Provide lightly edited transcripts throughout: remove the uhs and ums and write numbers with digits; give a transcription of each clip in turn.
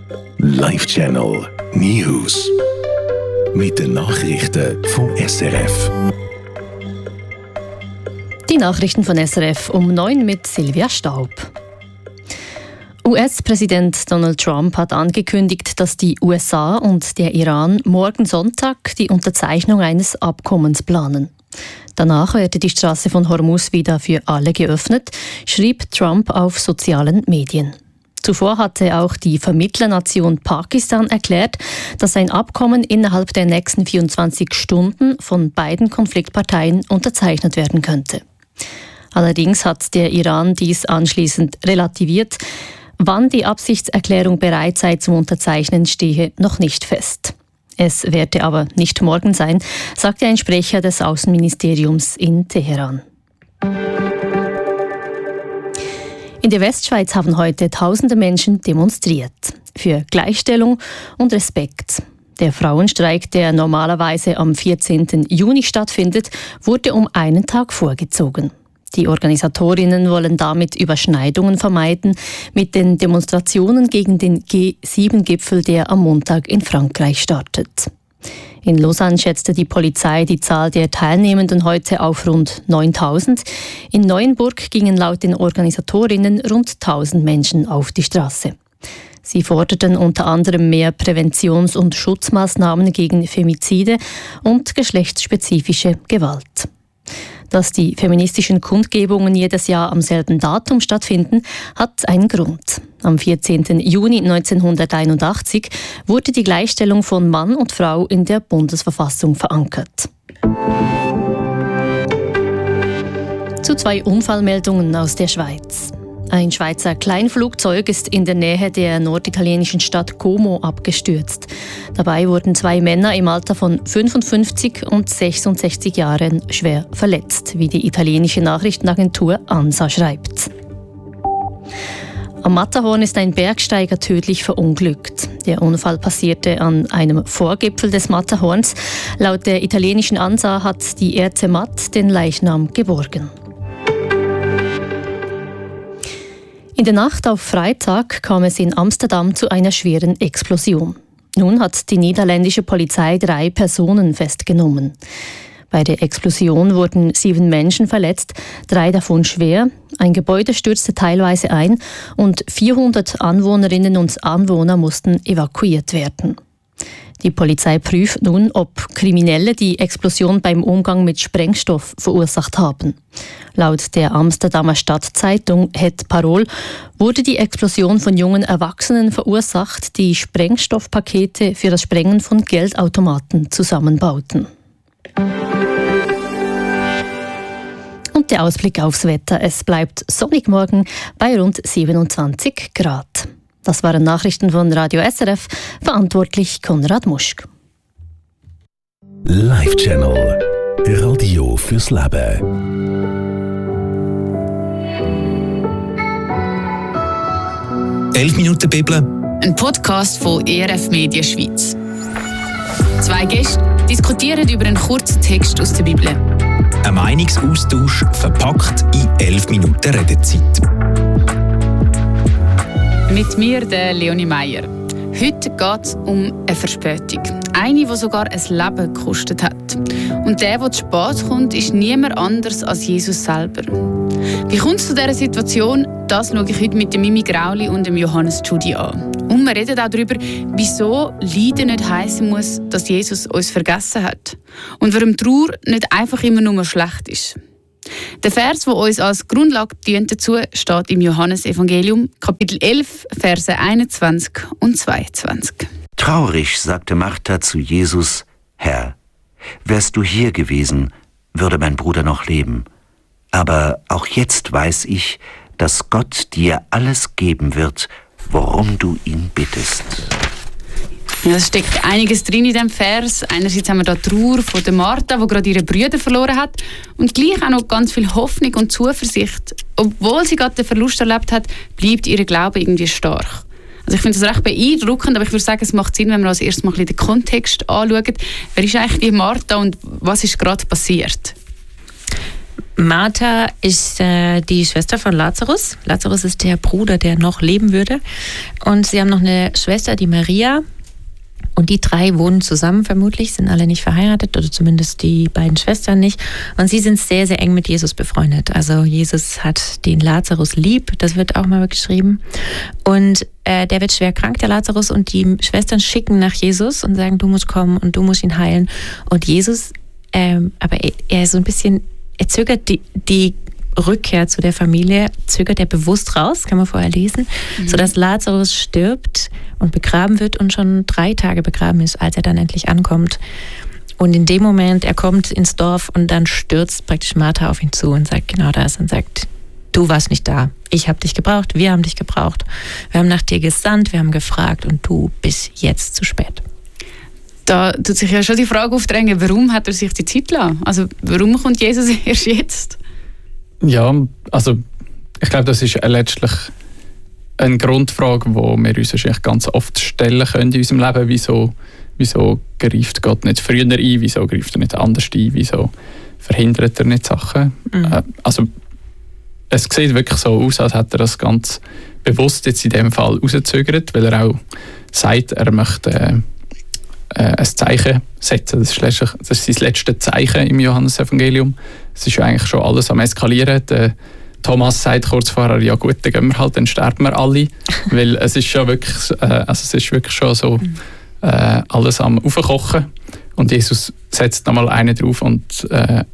Live Channel News. Mit den Nachrichten vom SRF. Die Nachrichten von SRF um 9 mit Silvia Staub. US-Präsident Donald Trump hat angekündigt, dass die USA und der Iran morgen Sonntag die Unterzeichnung eines Abkommens planen. Danach werde die Straße von Hormuz wieder für alle geöffnet, schrieb Trump auf sozialen Medien. Zuvor hatte auch die Vermittlernation Pakistan erklärt, dass ein Abkommen innerhalb der nächsten 24 Stunden von beiden Konfliktparteien unterzeichnet werden könnte. Allerdings hat der Iran dies anschließend relativiert. Wann die Absichtserklärung bereit sei zum Unterzeichnen, stehe noch nicht fest. Es werde aber nicht morgen sein, sagte ein Sprecher des Außenministeriums in Teheran. In der Westschweiz haben heute tausende Menschen demonstriert. Für Gleichstellung und Respekt. Der Frauenstreik, der normalerweise am 14. Juni stattfindet, wurde um einen Tag vorgezogen. Die Organisatorinnen wollen damit Überschneidungen vermeiden mit den Demonstrationen gegen den G7-Gipfel, der am Montag in Frankreich startet. In Lausanne schätzte die Polizei die Zahl der Teilnehmenden heute auf rund 9.000. In Neuenburg gingen laut den Organisatorinnen rund 1.000 Menschen auf die Straße. Sie forderten unter anderem mehr Präventions- und Schutzmaßnahmen gegen Femizide und geschlechtsspezifische Gewalt. Dass die feministischen Kundgebungen jedes Jahr am selben Datum stattfinden, hat einen Grund. Am 14. Juni 1981 wurde die Gleichstellung von Mann und Frau in der Bundesverfassung verankert. Zu 2 Unfallmeldungen aus der Schweiz. Ein Schweizer Kleinflugzeug ist in der Nähe der norditalienischen Stadt Como abgestürzt. Dabei wurden 2 Männer im Alter von 55 und 66 Jahren schwer verletzt, wie die italienische Nachrichtenagentur ANSA schreibt. Am Matterhorn ist ein Bergsteiger tödlich verunglückt. Der Unfall passierte an einem Vorgipfel des Matterhorns. Laut der italienischen ANSA hat die RZ den Leichnam geborgen. In der Nacht auf Freitag kam es in Amsterdam zu einer schweren Explosion. Nun hat die niederländische Polizei 3 Personen festgenommen. Bei der Explosion wurden 7 Menschen verletzt, 3 davon schwer. Ein Gebäude stürzte teilweise ein und 400 Anwohnerinnen und Anwohner mussten evakuiert werden. Die Polizei prüft nun, ob Kriminelle die Explosion beim Umgang mit Sprengstoff verursacht haben. Laut der Amsterdamer Stadtzeitung Het Parool wurde die Explosion von jungen Erwachsenen verursacht, die Sprengstoffpakete für das Sprengen von Geldautomaten zusammenbauten. Und der Ausblick aufs Wetter. Es bleibt sonnig morgen bei rund 27 Grad. Das waren Nachrichten von Radio SRF, verantwortlich Konrad Muschk. Live Channel Radio fürs Leben. «11 Bibel», ein Podcast von ERF Media Schweiz. 2 Gäste diskutieren über einen kurzen Text aus der Bibel. ein Meinungsaustausch verpackt in 11 Minuten Redezeit. Mit mir, der Leonie Meier. Heute geht es um eine Verspätung. Eine, die sogar ein Leben gekostet hat. Und der zu spät kommt, ist niemand anders als Jesus selber. Wie kommt es zu dieser Situation? Das schaue ich heute mit dem Mimi Grauli und dem Johannes Tschudi an. Und wir reden auch darüber, wieso Leiden nicht heissen muss, dass Jesus uns vergessen hat. Und warum Trauer nicht einfach immer nur schlecht ist. Der Vers, der uns als Grundlage dient dazu, steht im Johannesevangelium, Kapitel 11, Verse 21 und 22. Traurig sagte Martha zu Jesus: Herr, wärst du hier gewesen, würde mein Bruder noch leben. Aber auch jetzt weiß ich, dass Gott dir alles geben wird, worum du ihn bittest. Ja, es steckt einiges drin in diesem Vers. Einerseits haben wir da die Trauer von der Martha, die gerade ihre Brüder verloren hat, und gleich auch noch ganz viel Hoffnung und Zuversicht. Obwohl sie gerade den Verlust erlebt hat, bleibt ihr Glaube irgendwie stark. Also ich finde das recht beeindruckend, aber ich würde sagen, es macht Sinn, wenn wir als erstes mal den Kontext anschauen. Wer ist eigentlich die Martha und was ist gerade passiert? Martha ist die Schwester von Lazarus. Lazarus ist der Bruder, der noch leben würde. Und sie haben noch eine Schwester, die Maria. Und die 3 wohnen zusammen vermutlich, sind alle nicht verheiratet oder zumindest die beiden Schwestern nicht. Und sie sind sehr, sehr eng mit Jesus befreundet. Also Jesus hat den Lazarus lieb, das wird auch mal geschrieben. Und der wird schwer krank, der Lazarus. Und die Schwestern schicken nach Jesus und sagen, du musst kommen und du musst ihn heilen. Und Jesus, aber er ist so ein bisschen, er zögert die Rückkehr zu der Familie, zögert er bewusst raus, kann man vorher lesen, sodass Lazarus stirbt und begraben wird und schon 3 Tage begraben ist, als er dann endlich ankommt. Und in dem Moment, er kommt ins Dorf und dann stürzt praktisch Martha auf ihn zu und sagt genau das und sagt, du warst nicht da, ich habe dich gebraucht, wir haben dich gebraucht, wir haben nach dir gesandt, wir haben gefragt und du bist jetzt zu spät. Da tut sich ja schon die Frage aufdrängen, warum hat er sich die Zeit gelassen? Also warum kommt Jesus erst jetzt? Ja, also ich glaube, das ist letztlich eine Grundfrage, die wir uns wahrscheinlich ganz oft stellen können in unserem Leben. Wieso greift Gott nicht früher ein? Wieso greift er nicht anders ein? Wieso verhindert er nicht Sachen? Also es sieht wirklich so aus, als hätte er das ganz bewusst jetzt in dem Fall rausgezögert, weil er auch sagt, er möchte ein Zeichen setzen. Das ist sein letztes Zeichen im Johannesevangelium. Es ist ja eigentlich schon alles am Eskalieren. Der Thomas sagt kurz vorher, ja gut, dann gehen wir halt, dann sterben wir alle. Weil es ist schon wirklich, schon so alles am Aufkochen. Und Jesus setzt nochmal einen drauf und er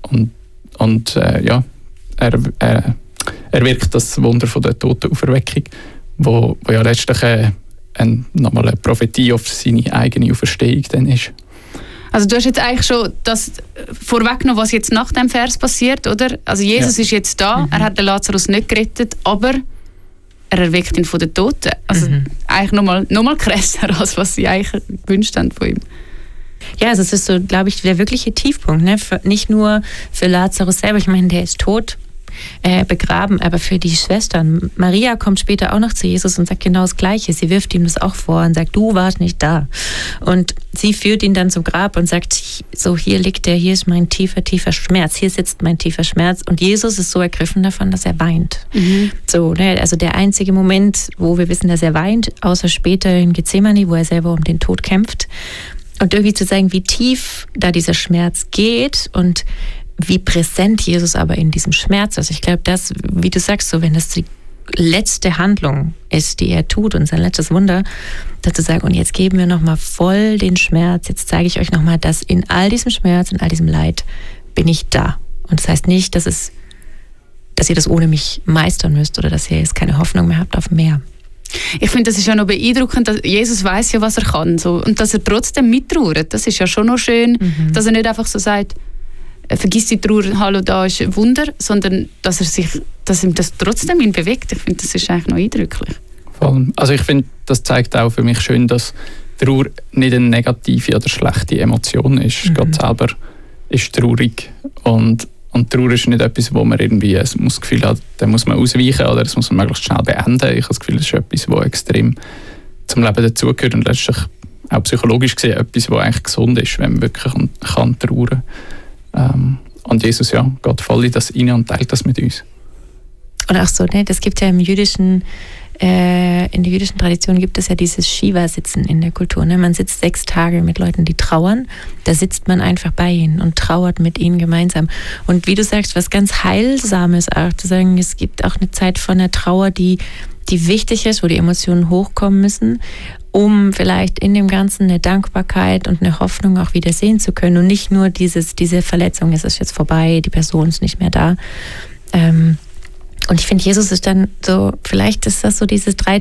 wirkt das Wunder von der Totenauferweckung, wo ja letztlich nochmal eine Prophetie auf seine eigene Auferstehung dann ist. Also du hast jetzt eigentlich schon das vorweggenommen, was jetzt nach dem Vers passiert, oder? Also Jesus ist jetzt da, er hat den Lazarus nicht gerettet, aber er erweckt ihn von den Toten. Also eigentlich nochmal krasser, als was sie eigentlich gewünscht haben von ihm. Ja, also es ist so, glaube ich, der wirkliche Tiefpunkt. Ne? Nicht nur für Lazarus selber, ich meine, der ist tot, begraben, aber für die Schwestern. Maria kommt später auch noch zu Jesus und sagt genau das Gleiche. Sie wirft ihm das auch vor und sagt, du warst nicht da. Und sie führt ihn dann zum Grab und sagt, so hier liegt er, hier ist mein tiefer, tiefer Schmerz, hier sitzt mein tiefer Schmerz. Und Jesus ist so ergriffen davon, dass er weint. So, ne? Also der einzige Moment, wo wir wissen, dass er weint, außer später in Gethsemane, wo er selber um den Tod kämpft. Und irgendwie zu sagen, wie tief da dieser Schmerz geht und wie präsent Jesus aber in diesem Schmerz ist. Ich glaube, das, wie du sagst, so, wenn das die letzte Handlung ist, die er tut und sein letztes Wunder, dazu sagen, und jetzt geben wir nochmal voll den Schmerz, jetzt zeige ich euch nochmal, dass in all diesem Schmerz, in all diesem Leid bin ich da. Und das heißt nicht, dass ihr das ohne mich meistern müsst oder dass ihr jetzt keine Hoffnung mehr habt auf mehr. Ich finde, das ist ja noch beeindruckend, dass Jesus weiß ja, was er kann. So. Und dass er trotzdem mittrauert, das ist ja schon noch schön, dass er nicht einfach so sagt, vergiss die Trauer, hallo, da ist ein Wunder, sondern dass ihm das trotzdem ihn bewegt. Ich finde, das ist eigentlich noch eindrücklich. Voll. Also ich finde, das zeigt auch für mich schön, dass Trauer nicht eine negative oder schlechte Emotion ist. Gott selber ist traurig und Trauer ist nicht etwas, wo man irgendwie das Gefühl hat, da muss man ausweichen oder das muss man möglichst schnell beenden. Ich habe das Gefühl, das ist etwas, was extrem zum Leben dazugehört und letztlich auch psychologisch gesehen etwas, was eigentlich gesund ist, wenn man wirklich kann trauern. Und Jesus geht voll in das rein und teilt das mit uns. Und auch so, ne, das gibt ja in der jüdischen Tradition gibt es ja dieses Shiva-Sitzen in der Kultur. Ne? Man sitzt 6 Tage mit Leuten, die trauern. Da sitzt man einfach bei ihnen und trauert mit ihnen gemeinsam. Und wie du sagst, was ganz Heilsames auch zu sagen, es gibt auch eine Zeit von der Trauer, die wichtig ist, wo die Emotionen hochkommen müssen, um vielleicht in dem Ganzen eine Dankbarkeit und eine Hoffnung auch wieder sehen zu können und nicht nur diese Verletzung, es ist jetzt vorbei, die Person ist nicht mehr da. Und ich finde, Jesus ist dann so, vielleicht ist das so dieses 3